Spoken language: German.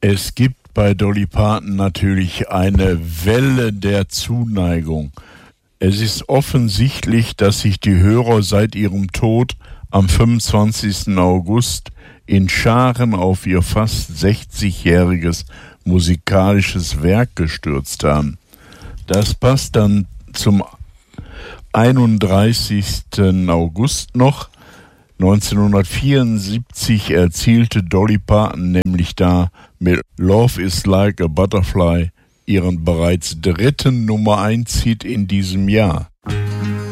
Es gibt bei Dolly Parton natürlich eine Welle der Zuneigung. Es ist offensichtlich, dass sich die Hörer seit ihrem Tod am 25. August in Scharen auf ihr fast 60-jähriges musikalisches Werk gestürzt haben. Das passt dann zum 31. August noch. 1974 erzielte Dolly Parton nämlich da mit Love is Like a Butterfly ihren bereits dritten Nummer 1 Hit in diesem Jahr.